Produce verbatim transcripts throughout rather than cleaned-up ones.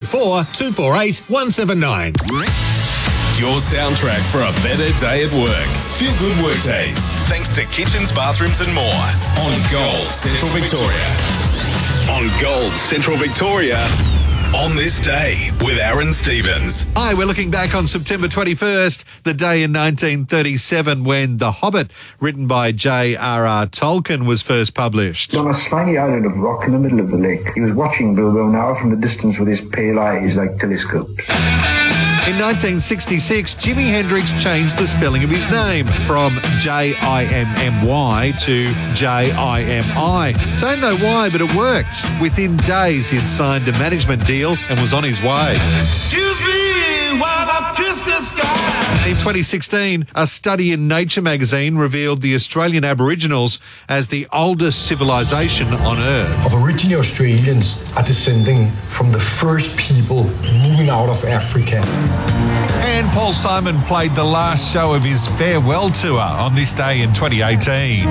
four, two four eight, one seven nine. Your soundtrack for a better day at work. Feel good work days. Thanks to Kitchens, Bathrooms and More. On Gold Central Victoria. On Gold Central Victoria. On this day with Aaron Stevens. Hi, we're looking back on September twenty-first, the day in nineteen thirty-seven when The Hobbit, written by J R R Tolkien, was first published. On a slimy island of rock in the middle of the lake, he was watching Bilbo now from the distance with his pale eyes like telescopes. In nineteen sixty-six, Jimi Hendrix changed the spelling of his name from J I M M Y to J I M I. Don't know why, but it worked. Within days, he'd signed a management deal and was on his way. Excuse me while I kiss the sky. In twenty sixteen, a study in Nature magazine revealed the Australian Aboriginals as the oldest civilization on Earth. Aboriginal Australians are descending from the first people moving out of Africa. And Paul Simon played the last show of his farewell tour on this day in twenty eighteen.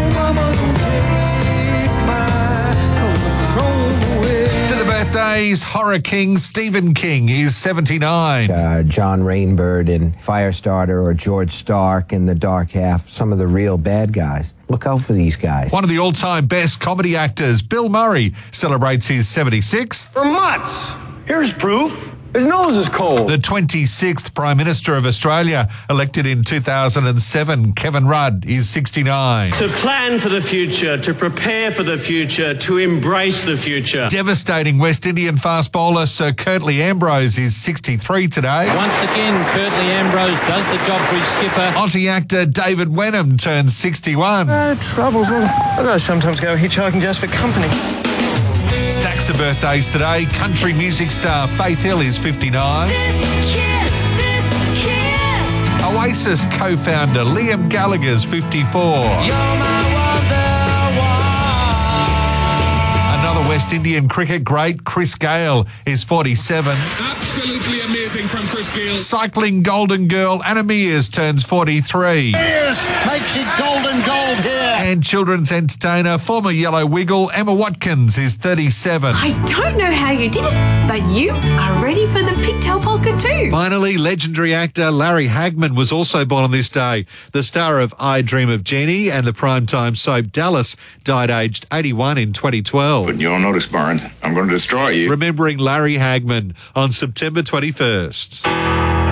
To the birthdays, horror king Stephen King is seventy-nine. Uh, John Rainbird in Firestarter or George Stark in The Dark Half, some of the real bad guys. Look out for these guys. One of the all-time best comedy actors, Bill Murray, celebrates his seventy-sixth. For months. Here's proof. His nose is cold. The twenty-sixth Prime Minister of Australia, elected in two thousand seven, Kevin Rudd, is sixty-nine. To plan for the future, to prepare for the future, to embrace the future. Devastating West Indian fast bowler Sir Curtly Ambrose is sixty-three today. Once again, Curtly Ambrose does the job for his skipper. Aussie actor David Wenham turns sixty-one. No troubles. I sometimes go hitchhiking just for company. Stacks of birthdays today. Country music star Faith Hill is fifty-nine. This kiss, this kiss. Oasis co-founder Liam Gallagher's fifty-four. You're my wonderwall. Another West Indian cricket great, Chris Gale, is forty-seven. Absolutely amazing from Chris Gale. Cycling golden girl Anna Mears turns forty-three. Mears makes it golden gold here. And children's entertainer, former Yellow Wiggle Emma Watkins is thirty-seven. I don't know how you did it, but you are ready for the pigtail polka too. Finally, legendary actor Larry Hagman was also born on this day. The star of I Dream of Jeannie and the primetime soap Dallas died aged eighty-one in twenty twelve. But you don't notice, Barnes. I'm going to destroy you. Remembering Larry Hagman on September twenty-first.